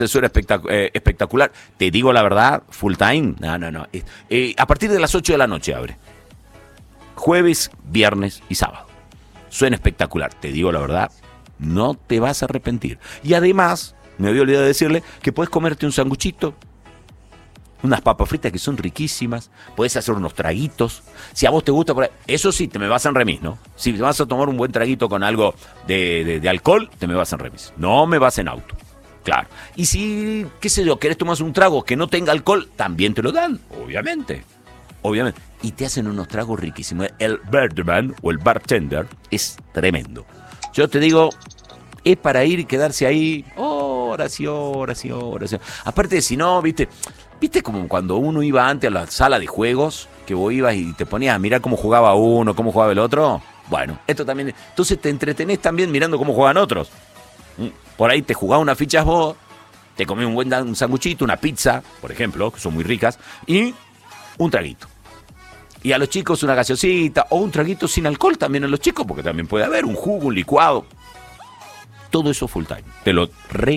suena espectacular. Te digo la verdad, full time. No. A partir de las 8 de la noche abre. Jueves, viernes y sábado. Suena espectacular. Te digo la verdad, no te vas a arrepentir. Y además, me había olvidado de decirle que puedes comerte un sanguchito, unas papas fritas que son riquísimas, puedes hacer unos traguitos. Si a vos te gusta, eso sí, te me vas en remis, ¿no? Si te vas a tomar un buen traguito con algo de alcohol, te me vas en remis. No me vas en auto. Claro. Y si, qué sé yo, querés tomar un trago que no tenga alcohol, también te lo dan, obviamente. Y te hacen unos tragos riquísimos. El barman o el bartender es tremendo. Yo te digo, es para ir y quedarse ahí horas y horas y horas. Aparte, si no, ¿viste como cuando uno iba antes a la sala de juegos, que vos ibas y te ponías a mirar cómo jugaba uno, cómo jugaba el otro? Bueno, esto también. Entonces te entretenés también mirando cómo juegan otros. Por ahí te jugás unas fichas vos, te comés un sanguchito, una pizza, por ejemplo, que son muy ricas, y un traguito. Y a los chicos una gaseosita o un traguito sin alcohol también a los chicos, porque también puede haber un jugo, un licuado. Todo eso full time. Te lo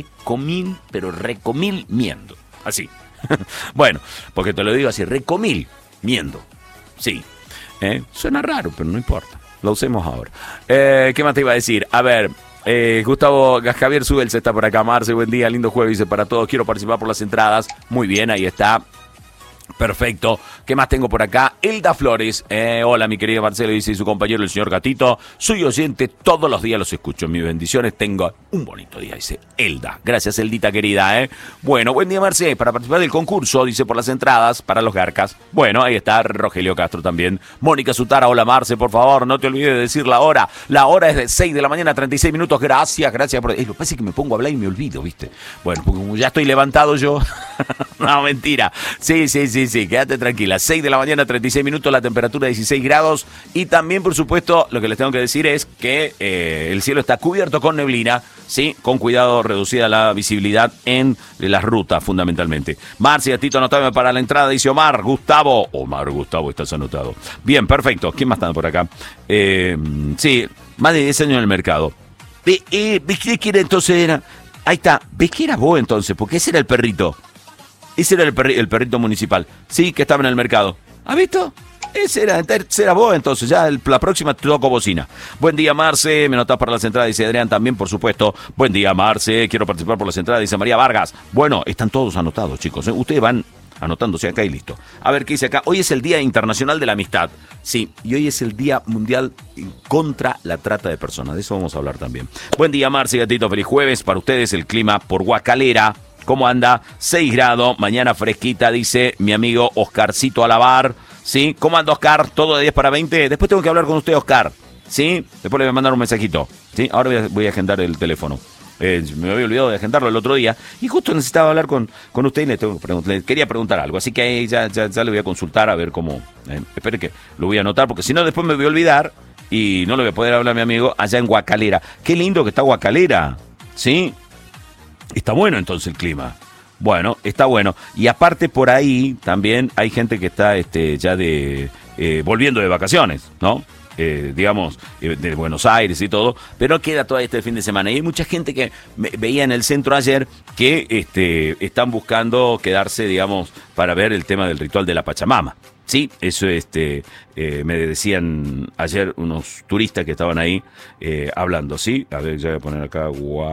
recomiendo. Así. Bueno, porque te lo digo así, recomiendo. Sí. Suena raro, pero no importa. Lo usemos ahora. ¿Qué más te iba a decir? A ver... Gustavo Javier Subel se está por acá. Marce, buen día, lindo jueves, dice para todos, quiero participar por las entradas. Muy bien, ahí está. Perfecto. ¿Qué más tengo por acá? Elda Flores. Hola, mi querido Marcelo, dice su compañero el señor Gatito. Soy oyente, todos los días los escucho. Mis bendiciones, tengo un bonito día, dice Elda. Gracias, Eldita querida. Bueno, buen día, Marce. Para participar del concurso, dice por las entradas para los Garcas. Bueno, ahí está Rogelio Castro también. Mónica Sutara, hola, Marce, por favor, no te olvides de decir la hora. La hora es de 6 de la mañana, 36 minutos. Gracias por... Lo que pasa es que me pongo a hablar y me olvido, ¿viste? Bueno, porque como ya estoy levantado yo... No, mentira. Sí, quédate tranquila. 6 de la mañana, 36 minutos, la temperatura 16 grados. Y también, por supuesto, lo que les tengo que decir es que el cielo está cubierto con neblina, ¿sí? Con cuidado, reducida la visibilidad en las rutas, fundamentalmente. Marcia, Gatito, anotame para la entrada, dice Omar. Gustavo, estás anotado. Bien, perfecto. ¿Quién más está por acá? Sí, más de 10 años en el mercado. ¿Ves que era entonces? Ahí está. ¿Ves que era vos entonces? Porque ese era el perrito. Ese era el perrito municipal. Sí, que estaba en el mercado. ¿Has visto? Ese era vos, entonces. Ya la próxima te toco bocina. Buen día, Marce. Me notás para las entradas, dice Adrián también, por supuesto. Buen día, Marce. Quiero participar por las entradas, dice María Vargas. Bueno, están todos anotados, chicos. Ustedes van anotándose acá y listo. A ver qué dice acá. Hoy es el Día Internacional de la Amistad. Sí, y hoy es el Día Mundial contra la Trata de Personas. De eso vamos a hablar también. Buen día, Marce, Gatito. Feliz jueves. Para ustedes el clima por Guacalera. ¿Cómo anda? 6 grados, mañana fresquita, dice mi amigo Oscarcito Alabar. ¿Sí? ¿Cómo anda, Oscar? ¿Todo de 10 para 20? Después tengo que hablar con usted, Oscar. ¿Sí? Después le voy a mandar un mensajito. ¿Sí? Ahora voy a agendar el teléfono. Me había olvidado de agendarlo el otro día. Y justo necesitaba hablar con usted y le quería preguntar algo. Así que ahí ya le voy a consultar a ver cómo... espere que lo voy a anotar, porque si no después me voy a olvidar y no le voy a poder hablar a mi amigo allá en Guacalera. Qué lindo que está Guacalera. ¿Sí? Está bueno entonces el clima. Bueno, está bueno. Y aparte por ahí también hay gente que está ya volviendo de vacaciones, ¿no? Digamos, de Buenos Aires y todo, pero queda todo este fin de semana. Y hay mucha gente que veía en el centro ayer que están buscando quedarse, digamos, para ver el tema del ritual de la Pachamama. Sí, eso me decían ayer unos turistas que estaban ahí hablando, ¿sí? A ver, ya voy a poner acá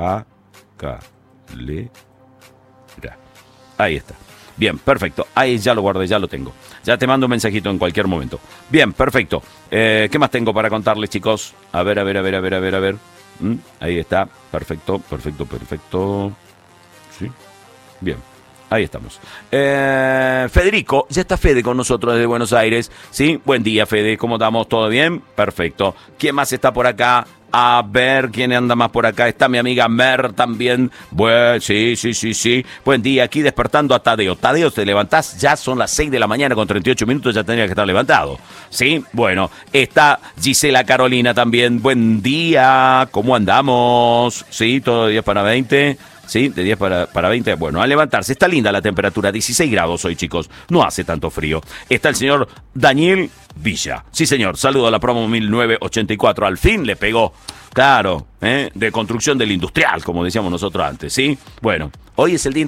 Ahí está. Bien, perfecto. Ahí ya lo guardé, ya lo tengo. Ya te mando un mensajito en cualquier momento. Bien, perfecto. ¿Qué más tengo para contarles, chicos? A ver. Ahí está. Perfecto. Sí. Bien. Ahí estamos. Federico, ya está Fede con nosotros desde Buenos Aires. ¿Sí? Buen día, Fede. ¿Cómo estamos? ¿Todo bien? Perfecto. ¿Quién más está por acá? A ver, ¿quién anda más por acá? Está mi amiga Mer también. Bueno, sí. Buen día, aquí despertando a Tadeo. Tadeo, ¿te levantás? Ya son las 6 de la mañana con 38 minutos, ya tendría que estar levantado. Sí, bueno, está Gisela Carolina también. Buen día, ¿cómo andamos? Sí, todo de 10 para 20. Sí, de 10 para 20. Bueno, a levantarse. Está linda la temperatura, 16 grados hoy, chicos. No hace tanto frío. Está el señor Daniel Villa. Sí, señor. Saludo a la promo 1984. Al fin le pegó. Claro, de construcción del industrial, como decíamos nosotros antes, ¿sí? Bueno, hoy es el Día